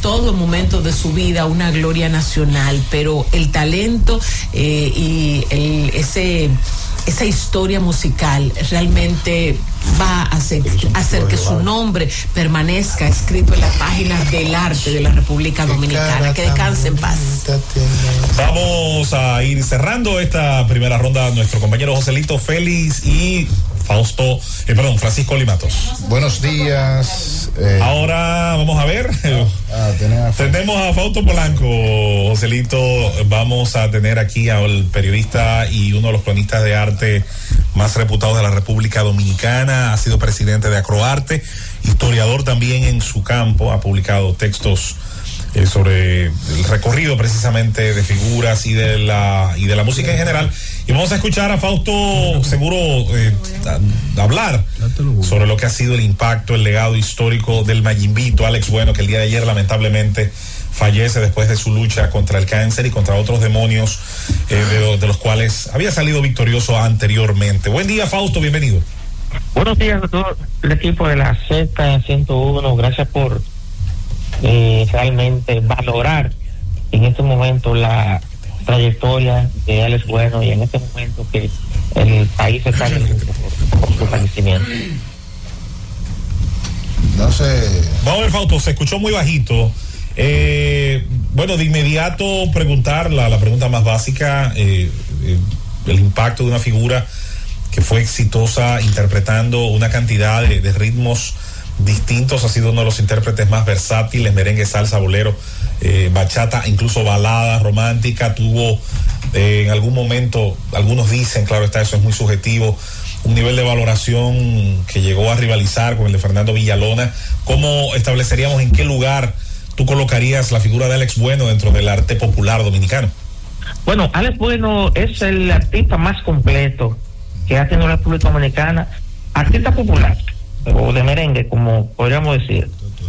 todo momento de su vida una gloria nacional, pero el talento esa historia musical realmente va a hacer que su nombre permanezca escrito en las páginas del arte de la República Dominicana. Que descanse en paz. Vamos a ir cerrando esta primera ronda. Nuestro compañero Joselito Félix y Francisco Limatos. Buenos días. Ahora vamos a ver. Tenemos a Fausto Polanco. Joselito, vamos a tener aquí al periodista y uno de los cronistas de arte más reputados de la República Dominicana. Ha sido presidente de Acroarte, historiador también en su campo, ha publicado textos sobre el recorrido precisamente de figuras y de la música en general. Y vamos a escuchar a Fausto seguro hablar sobre lo que ha sido el impacto, el legado histórico del Mayimbito, Alex Bueno, que el día de ayer lamentablemente fallece después de su lucha contra el cáncer y contra otros demonios de los cuales había salido victorioso anteriormente. Buen día, Fausto, bienvenido. Buenos días a todo el equipo de la Z101, gracias por realmente valorar en este momento la trayectoria de Alex Bueno y en este momento que el país está por su fallecimiento. No sé. Vamos a ver, Fausto, se escuchó muy bajito. Bueno, de inmediato preguntar la pregunta más básica, el impacto de una figura que fue exitosa interpretando una cantidad de ritmos distintos, ha sido uno de los intérpretes más versátiles, merengue, salsa, bolero, bachata, incluso balada romántica. Tuvo en algún momento, algunos dicen, claro está, eso es muy subjetivo, un nivel de valoración que llegó a rivalizar con el de Fernando Villalona. ¿Cómo estableceríamos en qué lugar tú colocarías la figura de Alex Bueno dentro del arte popular dominicano? Bueno, Alex Bueno es el artista más completo que ha tenido la República Dominicana, artista popular o de merengue, como podríamos decir,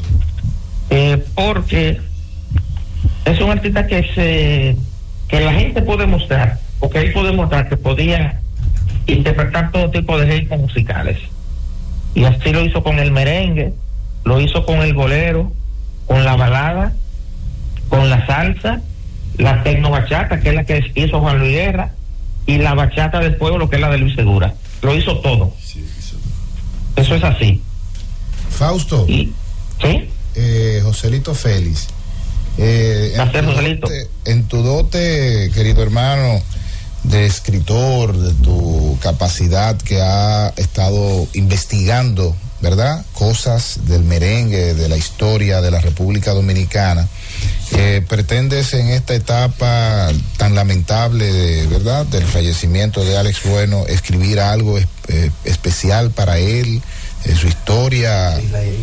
porque es un artista que la gente puede mostrar, porque él puede mostrar que podía interpretar todo tipo de ritmos musicales, y así lo hizo con el merengue, lo hizo con el bolero, con la balada, con la salsa, la tecno bachata, que es la que hizo Juan Luis Guerra, y la bachata del pueblo, que es la de Luis Segura. Lo hizo todo. Eso es así. Fausto. ¿Sí? Joselito Félix. Joselito. En tu dote, querido hermano, de escritor, de tu capacidad que ha estado investigando, ¿verdad?, cosas del merengue, de la historia de la República Dominicana. ¿Pretendes en esta etapa tan lamentable, ¿verdad?, del fallecimiento de Alex Bueno, escribir algo especial para él, su historia?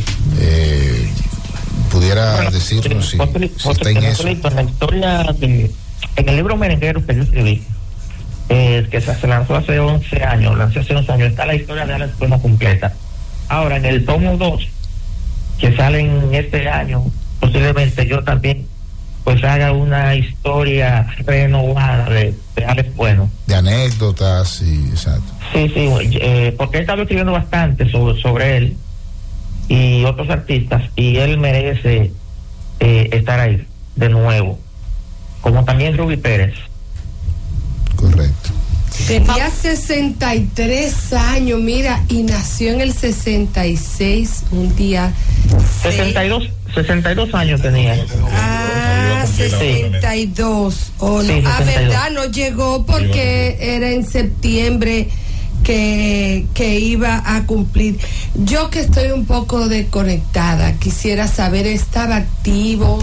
¿Pudiera decirnos si está en eso? En la historia, en el libro merenguero que yo escribí, que se lanzó hace 11 años, está la historia de Alex Bueno completa. Ahora, en el tomo 2, que sale en este año, posiblemente yo también pues haga una historia renovada de Alex Bueno. De anécdotas, sí, exacto. Sí, porque he estado escribiendo bastante sobre él y otros artistas, y él merece estar ahí de nuevo, como también Ruby Pérez. Correcto. Tenía 63 años, mira, y nació en el 66, un día. 62 años tenía. 62. Oh, no. Sí, 62. Verdad, no llegó porque era en septiembre que iba a cumplir. Yo que estoy un poco desconectada, quisiera saber, ¿estaba activo?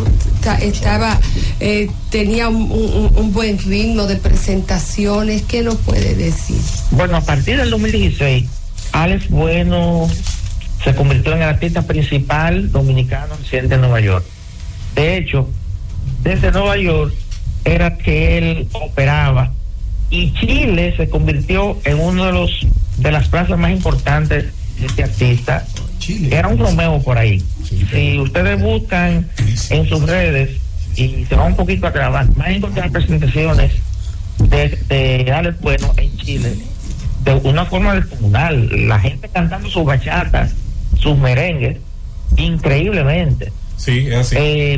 Tenía un buen ritmo de presentaciones. ¿Qué nos puede decir? Bueno, a partir del 2016, Alex Bueno se convirtió en el artista principal dominicano residente en Nueva York. De hecho, desde Nueva York era que él operaba, y Chile se convirtió en uno de las plazas más importantes de este artista. Chile. Era un Romeo por ahí. Si ustedes buscan en sus redes y se van un poquito a grabar, van a encontrar presentaciones de Alex Bueno en Chile de una forma descomunal, la gente cantando sus bachatas, sus merengues, increíblemente. Sí, es así.